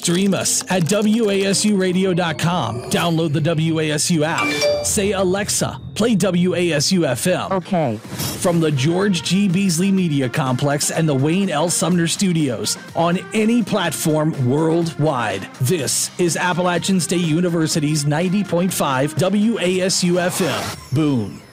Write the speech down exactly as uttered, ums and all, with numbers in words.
Stream us at W A S U radio dot com. Download the W A S U app. Say, Alexa, play W A S U F M. Okay. From the George G. Beasley Media Complex and the Wayne L. Sumner Studios on any platform worldwide. This is Appalachian State University's ninety point five W A S U F M. Boone.